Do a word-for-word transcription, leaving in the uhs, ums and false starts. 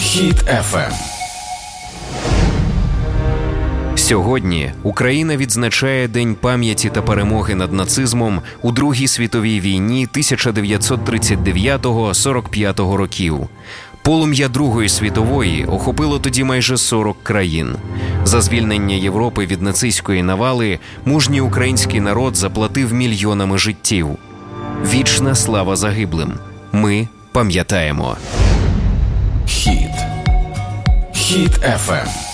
Хіт еф ем. Сьогодні Україна відзначає День пам'яті та перемоги над нацизмом у Другій світовій війні тисяча дев'ятсот тридцять дев'ятого - сорок п'ятого років. Полум'я Другої світової охопило тоді майже сорок країн. За звільнення Європи від нацистської навали мужній український народ заплатив мільйонами життів. Вічна слава загиблим. Ми пам'ятаємо. Хіт. Хіт еф ем.